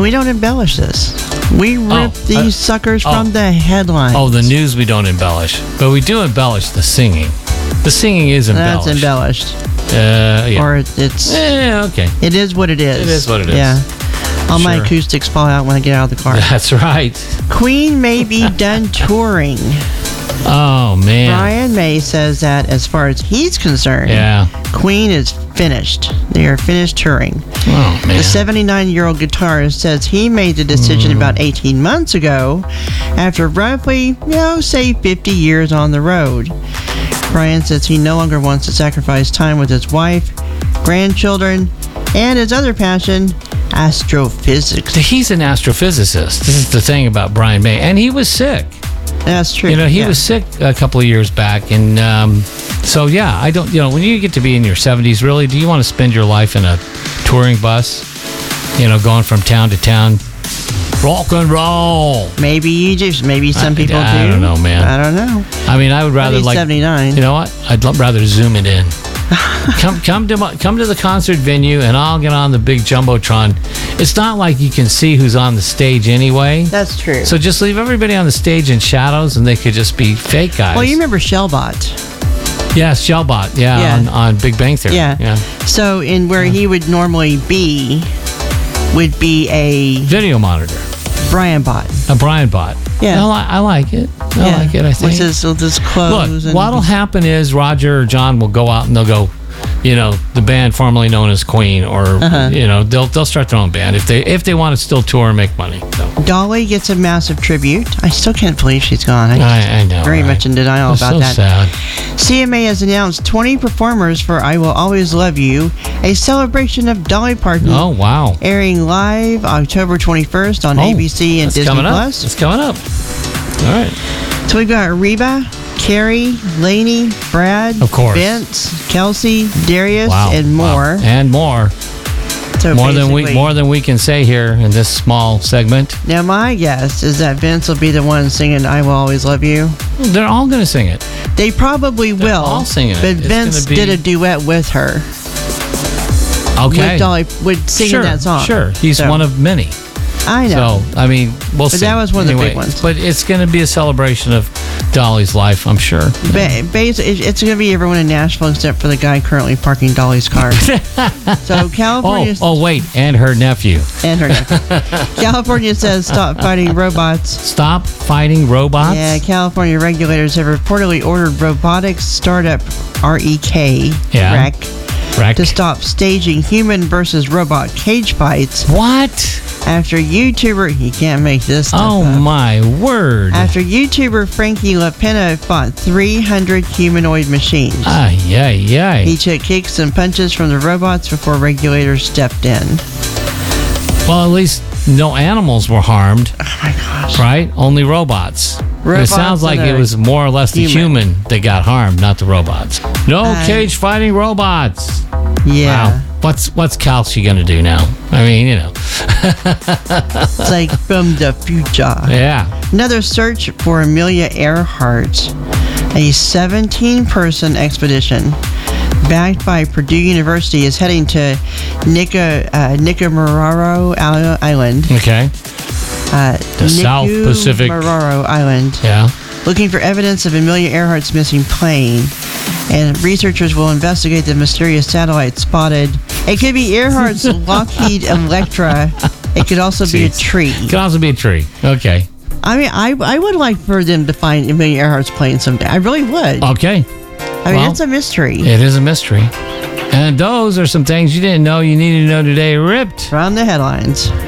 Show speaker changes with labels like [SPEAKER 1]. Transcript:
[SPEAKER 1] we don't embellish this. We rip these suckers from the headlines.
[SPEAKER 2] Oh, the news we don't embellish. But we do embellish the singing. The singing is embellished.
[SPEAKER 1] That's embellished.
[SPEAKER 2] Yeah.
[SPEAKER 1] Or it's...
[SPEAKER 2] okay.
[SPEAKER 1] It is what it is.
[SPEAKER 2] It is what it is.
[SPEAKER 1] Yeah. All my acoustics fall out when I get out of the car.
[SPEAKER 2] That's right.
[SPEAKER 1] Queen may be done touring.
[SPEAKER 2] Oh, man.
[SPEAKER 1] Brian May says that as far as he's concerned, Queen is finished. They are finished touring.
[SPEAKER 2] Oh, man.
[SPEAKER 1] The 79-year-old guitarist says he made the decision about 18 months ago after roughly, say 50 years on the road. Brian says he no longer wants to sacrifice time with his wife, grandchildren, and his other passion, astrophysics.
[SPEAKER 2] He's an astrophysicist. This is the thing about Brian May. And he was sick.
[SPEAKER 1] That's true.
[SPEAKER 2] He was sick a couple of years back. And I don't, when you get to be in your 70s, really, do you want to spend your life in a touring bus? Going from town to town? Rock and roll.
[SPEAKER 1] Maybe you do. Maybe some people do.
[SPEAKER 2] I don't know, man.
[SPEAKER 1] I don't know.
[SPEAKER 2] I mean, I would rather
[SPEAKER 1] 79.
[SPEAKER 2] You know what? I'd rather zoom it in. come to the concert venue, and I'll get on the big jumbotron. It's not like you can see who's on the stage anyway.
[SPEAKER 1] That's true.
[SPEAKER 2] So just leave everybody on the stage in shadows, and they could just be fake guys.
[SPEAKER 1] Well, you remember Shellbot?
[SPEAKER 2] Yes, Shellbot. Yeah. On Big Bang Theory.
[SPEAKER 1] Yeah. So in where he would normally be would be a
[SPEAKER 2] video monitor.
[SPEAKER 1] Brian Bot.
[SPEAKER 2] A Brian Bot.
[SPEAKER 1] Yeah.
[SPEAKER 2] I like it. I like it, I think.
[SPEAKER 1] With his clothes.
[SPEAKER 2] Look, what'll happen is Roger or John will go out and they'll go, the band formerly known as Queen, or they'll start their own band if they want to still tour and make money. So.
[SPEAKER 1] Dolly gets a massive tribute. I still can't believe she's gone.
[SPEAKER 2] I know.
[SPEAKER 1] Very much in denial about that.
[SPEAKER 2] Sad.
[SPEAKER 1] CMA has announced 20 performers for "I Will Always Love You," a celebration of Dolly Parton.
[SPEAKER 2] Oh wow!
[SPEAKER 1] Airing live October 21st on ABC and Disney Plus.
[SPEAKER 2] It's coming up. All right.
[SPEAKER 1] So we've got Reba, Carrie, Lainey, Brad,
[SPEAKER 2] of course,
[SPEAKER 1] Vince, Kelsey, Darius, and more.
[SPEAKER 2] Wow. And more.
[SPEAKER 1] So
[SPEAKER 2] more than we can say here in this small segment.
[SPEAKER 1] Now my guess is that Vince will be the one singing "I Will Always Love You."
[SPEAKER 2] They're all going to sing it.
[SPEAKER 1] They probably will.
[SPEAKER 2] All singing it.
[SPEAKER 1] But Vince did a duet with her.
[SPEAKER 2] Okay.
[SPEAKER 1] With Dolly, singing that song.
[SPEAKER 2] Sure. He's one of many.
[SPEAKER 1] I know.
[SPEAKER 2] So, I mean, we'll see.
[SPEAKER 1] But that was one of the big ones.
[SPEAKER 2] But it's going to be a celebration of Dolly's life, I'm sure.
[SPEAKER 1] It's going to be everyone in Nashville except for the guy currently parking Dolly's car. So California...
[SPEAKER 2] Oh, wait, and her nephew.
[SPEAKER 1] California says stop fighting robots.
[SPEAKER 2] Stop fighting robots?
[SPEAKER 1] Yeah, California regulators have reportedly ordered robotics startup REK to stop staging human versus robot cage fights.
[SPEAKER 2] What?
[SPEAKER 1] After YouTuber, you can't make this stuff
[SPEAKER 2] up. My word.
[SPEAKER 1] After YouTuber Frankie LaPena fought 300 humanoid machines. He took kicks and punches from the robots before regulators stepped in.
[SPEAKER 2] Well, at least no animals were harmed.
[SPEAKER 1] Oh my gosh.
[SPEAKER 2] Right? Only robots. It sounds like it was more or less the human that got harmed, not the robots. No cage fighting robots.
[SPEAKER 1] Yeah.
[SPEAKER 2] Wow. What's Kelsey gonna do now? I mean,
[SPEAKER 1] It's like from the future.
[SPEAKER 2] Yeah.
[SPEAKER 1] Another search for Amelia Earhart. A 17-person expedition backed by Purdue University is heading to Nicomararo Island.
[SPEAKER 2] Okay. The South Pacific.
[SPEAKER 1] Nicomararo Island.
[SPEAKER 2] Yeah.
[SPEAKER 1] Looking for evidence of Amelia Earhart's missing plane. And researchers will investigate the mysterious satellite spotted. It could be Earhart's Lockheed Electra. It could also be a tree.
[SPEAKER 2] It could also be a tree. Okay.
[SPEAKER 1] I mean, I would like for them to find Amelia Earhart's plane someday. I really would.
[SPEAKER 2] Okay.
[SPEAKER 1] I mean, it's a mystery.
[SPEAKER 2] It is a mystery. And those are some things you didn't know you needed to know today. Ripped
[SPEAKER 1] from the headlines.